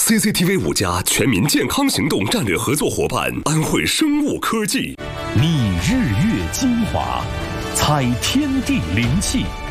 CCTV 5+全民健康行动战略合作伙伴安慧生物科技， 拟日月精华，采天地灵气，